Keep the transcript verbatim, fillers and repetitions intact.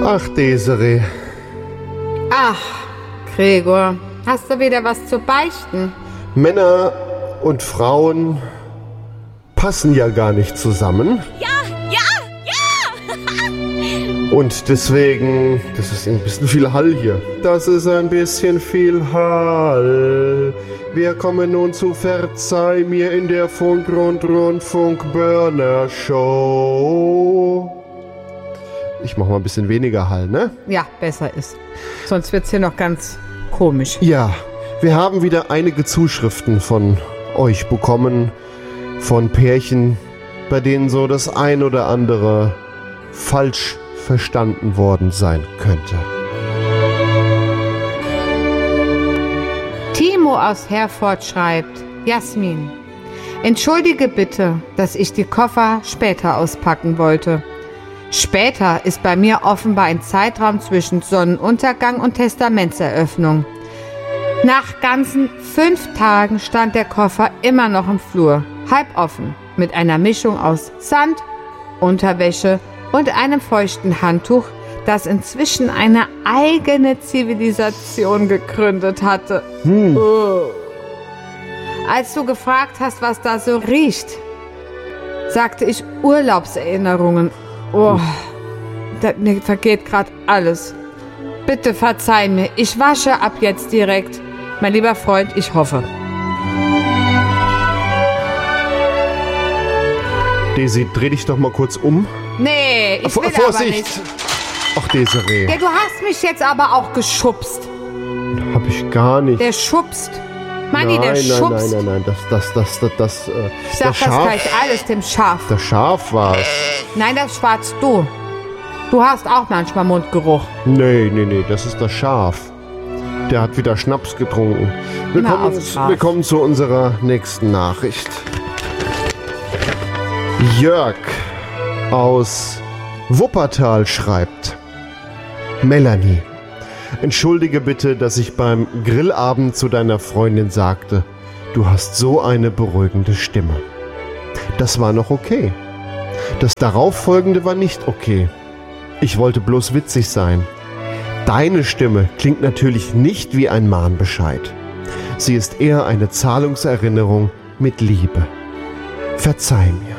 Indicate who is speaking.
Speaker 1: Ach, Desiree.
Speaker 2: Ach, Gregor, hast du wieder was zu beichten?
Speaker 1: Männer und Frauen passen ja gar nicht zusammen.
Speaker 3: Ja, ja, ja!
Speaker 1: Und deswegen, das ist ein bisschen viel Hall hier. Das ist ein bisschen viel Hall. Wir kommen nun zu Verzeih mir in der Funk- und Rundfunk-Burner-Show. Ich mach mal ein bisschen weniger Hall, ne?
Speaker 2: Ja, besser ist. Sonst wird's hier noch ganz komisch.
Speaker 1: Ja, wir haben wieder einige Zuschriften von euch bekommen, von Pärchen, bei denen so das ein oder andere falsch verstanden worden sein könnte.
Speaker 2: Timo aus Herford schreibt: Jasmin, entschuldige bitte, dass ich die Koffer später auspacken wollte. Später ist bei mir offenbar ein Zeitraum zwischen Sonnenuntergang und Testamentseröffnung. Nach ganzen fünf Tagen stand der Koffer immer noch im Flur, halb offen, mit einer Mischung aus Sand, Unterwäsche und einem feuchten Handtuch, das inzwischen eine eigene Zivilisation gegründet hatte.
Speaker 1: Hm.
Speaker 2: Oh. Als du gefragt hast, was da so riecht, sagte ich Urlaubserinnerungen. Oh, da, mir vergeht gerade alles. Bitte verzeih mir, ich wasche ab jetzt direkt. Mein lieber Freund, ich hoffe.
Speaker 1: Desi, dreh dich doch mal kurz um.
Speaker 2: Nee, ich will
Speaker 1: Vorsicht!
Speaker 2: aber nicht.
Speaker 1: Ach, Desiree.
Speaker 2: Ja, du hast mich jetzt aber auch geschubst.
Speaker 1: Hab ich gar nicht.
Speaker 2: Der schubst. Manni,
Speaker 1: nein,
Speaker 2: der
Speaker 1: nein,
Speaker 2: schubst.
Speaker 1: nein, nein, nein, das, das, das, das, das, äh,
Speaker 2: Ich sag
Speaker 1: das
Speaker 2: das
Speaker 1: Schaf,
Speaker 2: gleich alles dem Schaf.
Speaker 1: das Schaf war's.
Speaker 2: Nein, das schwarzt du. Du hast auch manchmal Mundgeruch.
Speaker 1: Nee, nee, nee, das ist das Schaf. Der hat wieder Schnaps getrunken. Wir
Speaker 2: Na,
Speaker 1: kommen,
Speaker 2: aufs Schaf.
Speaker 1: wir kommen zu unserer nächsten Nachricht. Jörg aus Wuppertal schreibt: Melanie, entschuldige bitte, dass ich beim Grillabend zu deiner Freundin sagte, du hast so eine beruhigende Stimme. Das war noch okay. Das darauffolgende war nicht okay. Ich wollte bloß witzig sein. Deine Stimme klingt natürlich nicht wie ein Mahnbescheid. Sie ist eher eine Zahlungserinnerung mit Liebe. Verzeih mir.